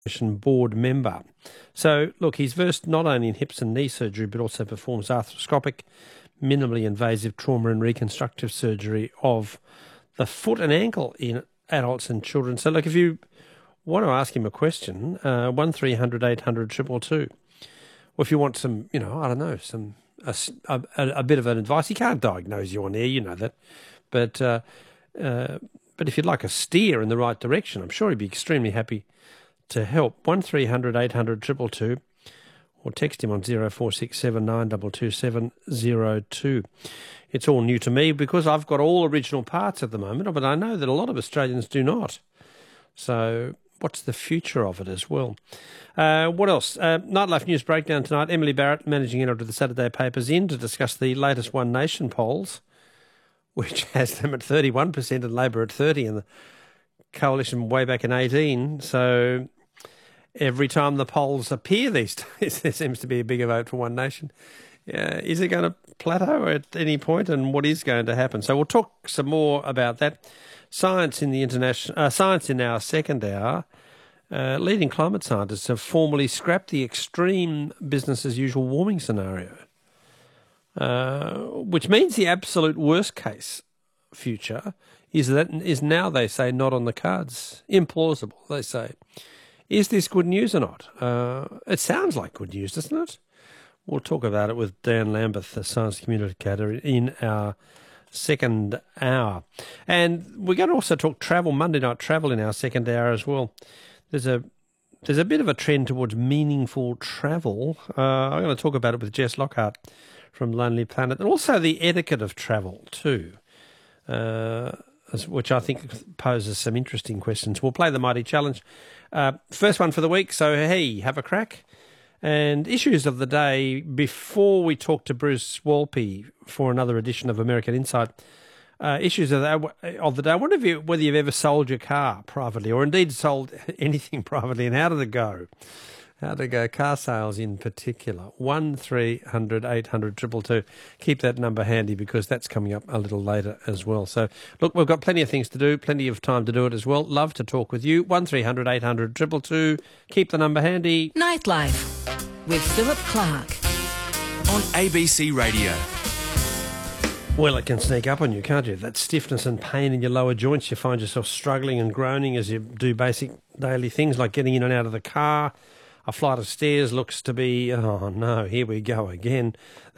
board member. So, look, he's versed not only in hips and knee surgery, but also performs arthroscopic, minimally invasive trauma and reconstructive surgery of the foot and ankle in adults and children. So, look, if you want to ask him a question, 1300 800 222. Or if you want some, I don't know, a bit of an advice. He can't diagnose you on air, you know that. But if you'd like a steer in the right direction, I'm sure he'd be extremely happy to help. 1300 800 222, or text him on 0467 922 702. It's all new to me because I've got all original parts at the moment, but I know that a lot of Australians do not. So what's the future of it as well? What else? Nightlife News Breakdown tonight. Emily Barrett, managing editor of the Saturday Papers, in to discuss the latest One Nation polls, which has them at 31% and Labor at 30%, and the Coalition way back in 18. So every time the polls appear these days, there seems to be a bigger vote for One Nation. Is it going to plateau at any point, and what is going to happen? So we'll talk some more about that. Science in our second hour. Leading climate scientists have formally scrapped the extreme business as usual warming scenario, which means the absolute worst case future is now, they say, not on the cards. Implausible, they say. Is this good news or not? It sounds like good news, doesn't it? We'll talk about it with Dan Lambeth, the science communicator, in our second hour. And we're going to also talk travel, Monday night travel, in our second hour as well. There's a bit of a trend towards meaningful travel. I'm going to talk about it with Jess Lockhart from Lonely Planet, and also the etiquette of travel too, which I think poses some interesting questions. We'll play the Mighty Challenge. First one for the week, so hey, have a crack. And issues of the day, before we talk to Bruce Walpy for another edition of American Insight, issues of the day. I wonder whether you've ever sold your car privately, or indeed sold anything privately, and how did it go? How to go, car sales in particular. 1300 800 222. Keep that number handy because that's coming up a little later as well. So, look, we've got plenty of things to do, plenty of time to do it as well. Love to talk with you. 1300 800 222. Keep the number handy. Nightlife with Philip Clark on ABC Radio. Well, it can sneak up on you, can't you? That stiffness and pain in your lower joints. You find yourself struggling and groaning as you do basic daily things like getting in and out of the car. A flight of stairs looks to be, oh no, here we go again.